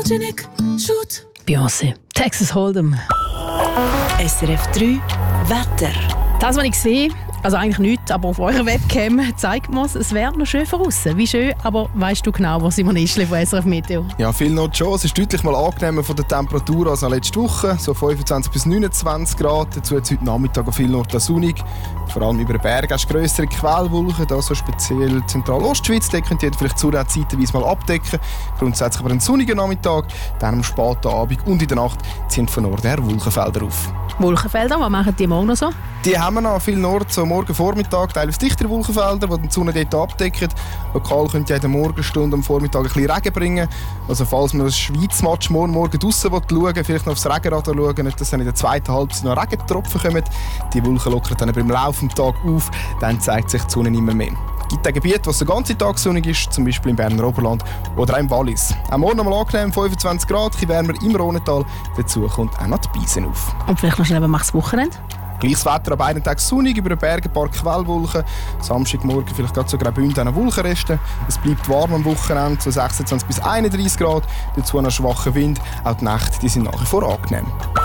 photogenic, shoot. Beyoncé, Texas Hold'em. SRF 3 Wetter. Das, was ich sehe, also eigentlich nichts, aber auf eurer Webcam zeigt man es wäre noch schön von außen. Wie schön, aber weißt du genau, wo Simon Ischli von SRF Meteo? Ja, viel noch schon. Es ist deutlich mal angenehmer von der Temperatur als letzte Woche. So 25 bis 29 Grad. Dazu hat es heute Nachmittag auf vielen Orten sonnig. Vor allem über den Bergen hast du grössere Quellwolken. Da so speziell Zentralostschweiz. Da könnt ihr vielleicht zuerst zeitweise mal abdecken. Grundsätzlich aber einen sonnigen Nachmittag. Dann am späten Abend und in der Nacht ziehen von Norden her Wolkenfelder auf. Wolkenfelder, was machen die morgen noch so? Die haben wir noch an vielen Orten, so morgen Vormittag, teilweise dichtere Wolkenfelder, die die Sonne dort abdecken. Lokal könnt ihr in der Morgenstunde am Vormittag ein bisschen Regen bringen. Also falls man das Schweiz-Match morgen draussen schauen will, vielleicht noch aufs Regenradar schauen, nicht, dass dann in der zweiten Halbzeit noch Regentropfen kommen. Die Wolken lockern dann beim Laufe des Tages auf, dann zeigt sich die Sonne nicht mehr. Es gibt ein Gebiet, wo es den ganzen Tag sonnig ist, zum Beispiel im Berner Oberland oder auch im Wallis. Am Morgen noch mal angenehm, 25 Grad, ein bisschen wärmer im Rhonental. Dazu kommt auch noch die Beisen auf. Und vielleicht noch schnell, was machst du das Wochenende? Gleiches Wetter an beiden Tagen sonnig, über den Bergen ein paar Quellwolken. Samstagmorgen vielleicht gerade so Graubünden an Wolkenresten. Es bleibt warm am Wochenende, so 26 bis 31 Grad. Dazu noch schwacher Wind. Auch die Nächte die sind nach wie vor angenehm.